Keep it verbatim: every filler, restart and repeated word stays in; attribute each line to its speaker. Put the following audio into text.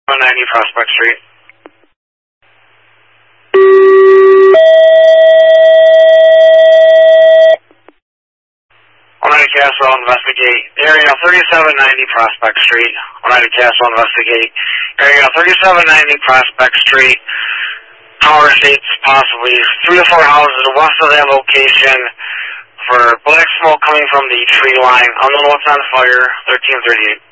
Speaker 1: one ninety Prospect Street. one ninety Castle, investigate. Area thirty-seven ninety Prospect Street. one ninety Castle, investigate. Area thirty-seven ninety Prospect Street. Power states possibly three to four houses west of that location for black smoke coming from the tree line. Unknown what's on fire, thirteen thirty-eight.